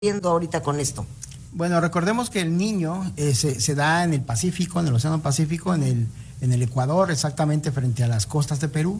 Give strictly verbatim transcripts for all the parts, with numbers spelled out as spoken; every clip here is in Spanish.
viendo ahorita con esto? Bueno, recordemos que el niño eh, se, se da en el Pacífico, en el Océano Pacífico, en el, en el Ecuador, exactamente frente a las costas de Perú,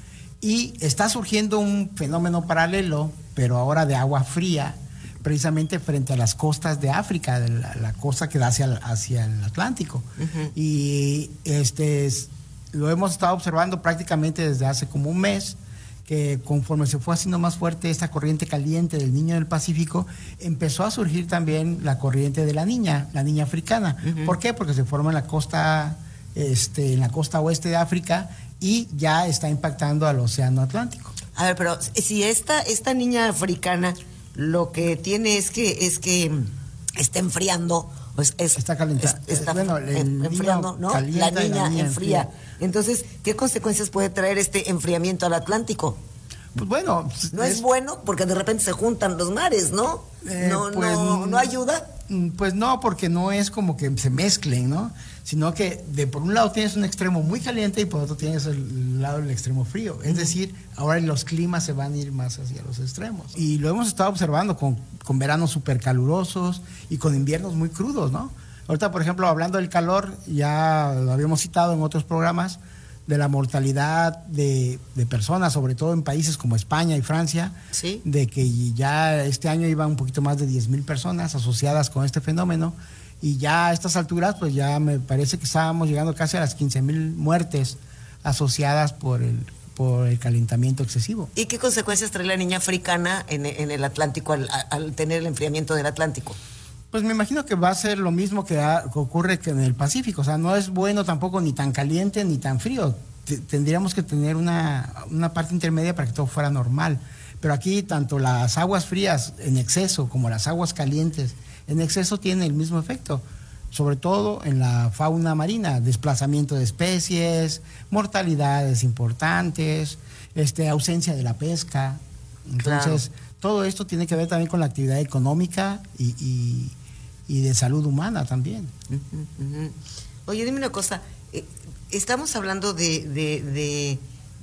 y está surgiendo un fenómeno paralelo, pero ahora de agua fría, precisamente frente a las costas de África, de la, la costa que da hacia, hacia el Atlántico. Uh-huh. Y este es, lo hemos estado observando prácticamente desde hace como un mes, que conforme se fue haciendo más fuerte esta corriente caliente del niño del Pacífico, empezó a surgir también la corriente de la niña, la niña africana. Uh-huh. ¿Por qué? Porque se forma en la costa, este, en la costa oeste de África y ya está impactando al océano Atlántico. A ver, pero si esta, esta niña africana lo que tiene es que es que está enfriando, pues es, está calentando, está bueno, el enfriando, ¿no? La niña, la niña enfría. enfría. Entonces, ¿qué consecuencias puede traer este enfriamiento al Atlántico? Pues bueno, no es, es bueno porque de repente se juntan los mares, ¿no? Eh, no, pues, no, no ayuda. Pues no, porque no es como que se mezclen, ¿no? Sino que de por un lado tienes un extremo muy caliente y por otro tienes el lado del extremo frío. Es decir, ahora los climas se van a ir más hacia los extremos. Y lo hemos estado observando con, con veranos súper calurosos y con inviernos muy crudos, ¿no? Ahorita, por ejemplo, hablando del calor, ya lo habíamos citado en otros programas, de la mortalidad de, de personas, sobre todo en países como España y Francia, ¿sí? De que ya este año iban un poquito más de diez mil personas asociadas con este fenómeno, y ya a estas alturas, pues ya me parece que estábamos llegando casi a las quince mil muertes asociadas por el, por el calentamiento excesivo. ¿Y qué consecuencias trae la niña africana en, en el Atlántico al, al tener el enfriamiento del Atlántico? Pues me imagino que va a ser lo mismo que, ha, que ocurre que en el Pacífico. O sea, no es bueno tampoco ni tan caliente ni tan frío. T- tendríamos que tener una, una parte intermedia para que todo fuera normal. Pero aquí tanto las aguas frías en exceso como las aguas calientes en exceso tienen el mismo efecto. Sobre todo en la fauna marina, desplazamiento de especies, mortalidades importantes, este, ausencia de la pesca. Entonces, claro, todo esto tiene que ver también con la actividad económica y... y y de salud humana también. Uh-huh, uh-huh. Oye, dime una cosa, eh, estamos hablando de de, de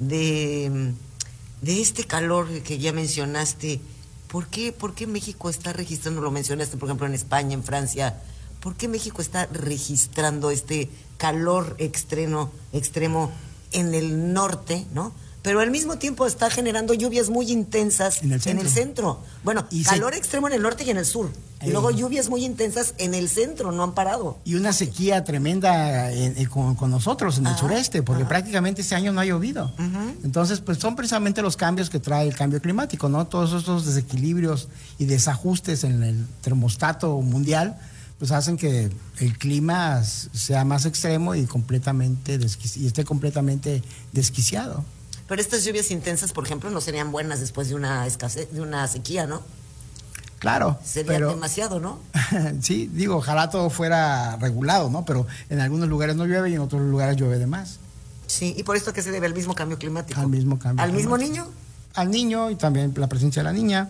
de de este calor que ya mencionaste. ¿Por qué, por qué México está registrando, lo mencionaste por ejemplo en España, en Francia, por qué México está registrando este calor extremo, extremo en el norte, ¿no? Pero al mismo tiempo está generando lluvias muy intensas en el centro. En el centro. Bueno, y calor se... extremo en el norte y en el sur. Eh. Y luego lluvias muy intensas en el centro, no han parado. Y una sequía tremenda en, en, con, con nosotros en ajá, el sureste, porque ajá, prácticamente este año no ha llovido. Uh-huh. Entonces, pues son precisamente los cambios que trae el cambio climático, ¿no? Todos estos desequilibrios y desajustes en el termostato mundial, pues hacen que el clima sea más extremo y, completamente desquici- y esté completamente desquiciado. Pero estas lluvias intensas, por ejemplo, no serían buenas después de una escasez, de una sequía, ¿no? Claro. Sería pero, demasiado, ¿no? Sí, digo, ojalá todo fuera regulado, ¿no? Pero en algunos lugares no llueve y en otros lugares llueve de más. Sí, ¿y por esto qué se debe al mismo cambio climático? Al mismo cambio. ¿Al climático. mismo niño? Al niño y también la presencia de la niña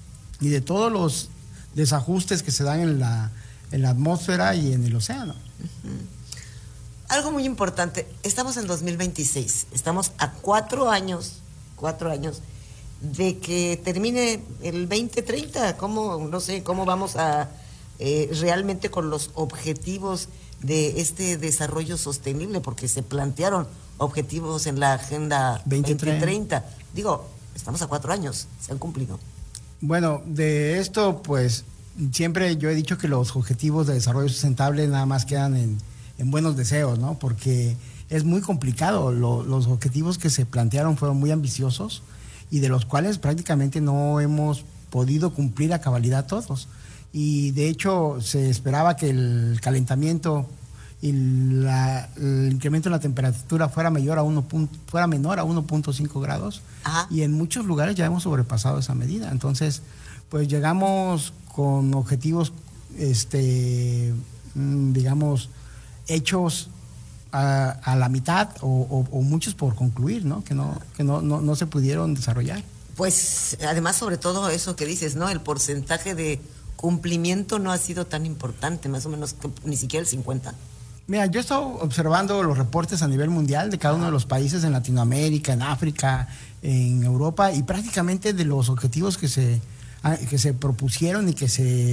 y de todos los desajustes que se dan en la, en la atmósfera y en el océano. Uh-huh. Algo muy importante, estamos en dos mil veintiséis, estamos a cuatro años, cuatro años de que termine el veinte treinta. ¿Cómo, no sé, cómo vamos a eh, realmente con los objetivos de este desarrollo sostenible? Porque se plantearon objetivos en la Agenda veinte treinta. Digo, estamos a cuatro años, se han cumplido. Bueno, de esto, pues, siempre yo he dicho que los objetivos de desarrollo sustentable nada más quedan en en buenos deseos, ¿no? Porque es muy complicado. Lo, los objetivos que se plantearon fueron muy ambiciosos y de los cuales prácticamente no hemos podido cumplir a cabalidad todos. Y de hecho se esperaba que el calentamiento y la, el incremento en la temperatura fuera mayor a uno, fuera menor a uno punto cinco grados. Ajá. Y en muchos lugares ya hemos sobrepasado esa medida. Entonces, pues llegamos con objetivos, este, digamos, hechos a, a la mitad o, o, o muchos por concluir, ¿no? Que no, que no, no, no se pudieron desarrollar. Pues además, sobre todo eso que dices, ¿no? El porcentaje de cumplimiento no ha sido tan importante, más o menos que ni siquiera el cincuenta. Mira, yo he estado observando los reportes a nivel mundial de cada uno de los países en Latinoamérica, en África, en Europa, y prácticamente de los objetivos que se que se propusieron y que se